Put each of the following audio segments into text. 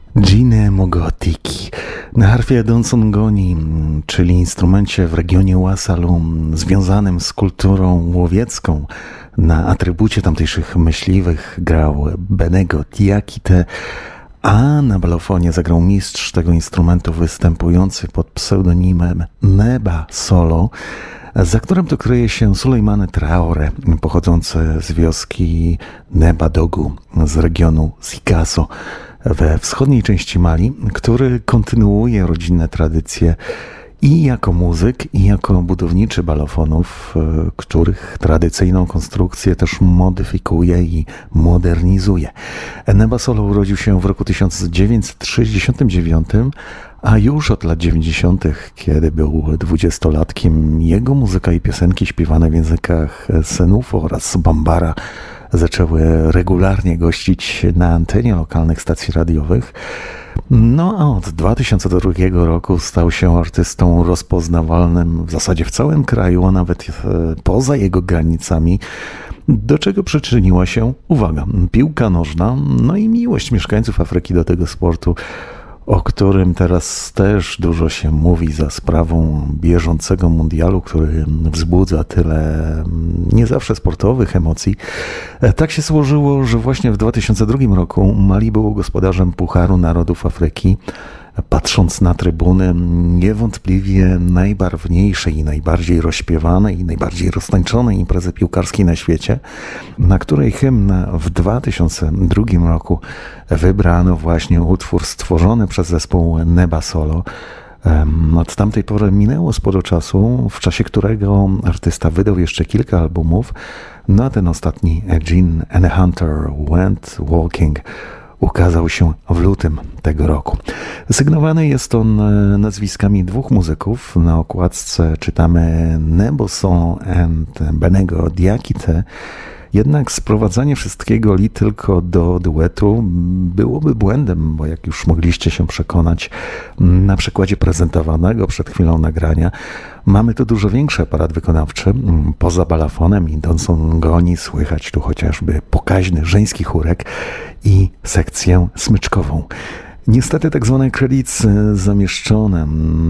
Gine Mogotiki na harfie donsongoni, czyli instrumencie w regionie Łasalu związanym z kulturą łowiecką. Na atrybucie tamtejszych myśliwych grał Benego Diakite, a na balofonie zagrał mistrz tego instrumentu występujący pod pseudonimem Neba Solo, za którym to kryje się Sulejmane Traore, pochodzący z wioski Neba Dogu z regionu Sikasso we wschodniej części Mali, który kontynuuje rodzinne tradycje i jako muzyk, i jako budowniczy balofonów, których tradycyjną konstrukcję też modyfikuje i modernizuje. Neba Solo urodził się w roku 1969, a już od lat 90., kiedy był 20-latkiem, jego muzyka i piosenki śpiewane w językach Senufo oraz Bambara zaczęły regularnie gościć na antenie lokalnych stacji radiowych. No a od 2002 roku stał się artystą rozpoznawalnym w zasadzie w całym kraju, a nawet poza jego granicami, do czego przyczyniła się, uwaga, piłka nożna, no i miłość mieszkańców Afryki do tego sportu, o którym teraz też dużo się mówi za sprawą bieżącego mundialu, który wzbudza tyle nie zawsze sportowych emocji. Tak się złożyło, że właśnie w 2002 roku Mali było gospodarzem Pucharu Narodów Afryki. Patrząc na trybuny, niewątpliwie najbarwniejszej i najbardziej rozśpiewanej i najbardziej roztańczonej imprezy piłkarskiej na świecie, na której hymn w 2002 roku wybrano właśnie utwór stworzony przez zespół Neba Solo. Od tamtej pory minęło sporo czasu, w czasie którego artysta wydał jeszcze kilka albumów, no a ten ostatni, A Gene and a Hunter Went Walking, ukazał się w lutym tego roku. Sygnowany jest on nazwiskami dwóch muzyków. Na okładce czytamy Neboson and Benego Diakite. Jednak sprowadzanie wszystkiego li tylko do duetu byłoby błędem, bo jak już mogliście się przekonać na przykładzie prezentowanego przed chwilą nagrania, mamy tu dużo większy aparat wykonawczy. Poza balafonem i donsongoni słychać tu chociażby pokaźny żeński chórek i sekcję smyczkową. Niestety tak zwane credits zamieszczone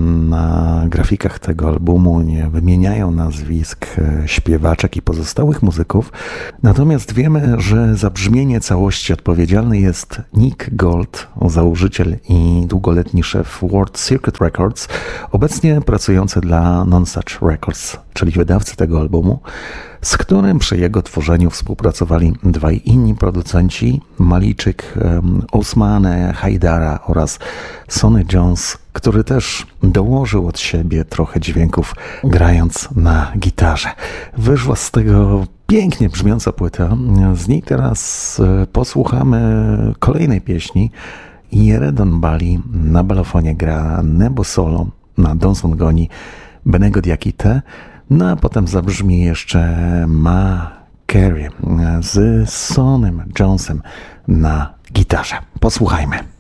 na grafikach tego albumu nie wymieniają nazwisk śpiewaczek i pozostałych muzyków, natomiast wiemy, że za brzmienie całości odpowiedzialny jest Nick Gold, założyciel i długoletni szef World Circuit Records, obecnie pracujący dla Nonsuch Records, czyli wydawcy tego albumu, z którym przy jego tworzeniu współpracowali dwaj inni producenci, Malijczyk Ousmane Haidara oraz Sonny Jones, który też dołożył od siebie trochę dźwięków, grając na gitarze. Wyszła z tego pięknie brzmiąca płyta. Z niej teraz posłuchamy kolejnej pieśni. Yeredon Bali na balofonie gra Nebo Solo, na donsongoni Benego Diakite. No a potem zabrzmi jeszcze Ma Carey z Sonnym Jonesem na gitarze. Posłuchajmy.